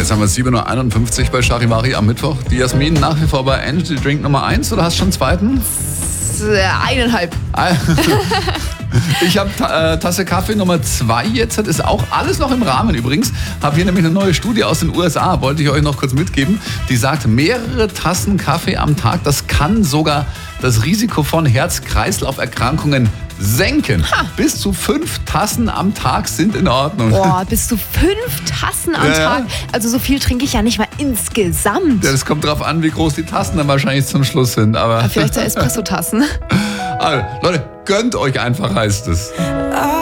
Jetzt haben wir 7.51 Uhr bei Charivari am Mittwoch. Die Jasmin nach wie vor bei Energy Drink Nummer 1 oder hast du schon einen zweiten? 1,5. Ich habe Tasse Kaffee Nummer 2 jetzt. Das ist auch alles noch im Rahmen übrigens. Habe hier nämlich eine neue Studie aus den USA, wollte ich euch noch kurz mitgeben. Die sagt, mehrere Tassen Kaffee am Tag, das kann sogar das Risiko von Herz-Kreislauf-Erkrankungen senken. Bis zu 5 Tassen am Tag sind in Ordnung. Boah, bis zu 5 Tassen am Tag. Also so viel trinke ich ja nicht mal insgesamt. Ja, das kommt drauf an, wie groß die Tassen dann wahrscheinlich zum Schluss sind. Aber Vielleicht so Espresso-Tassen. also, Leute, gönnt euch einfach, heißt es.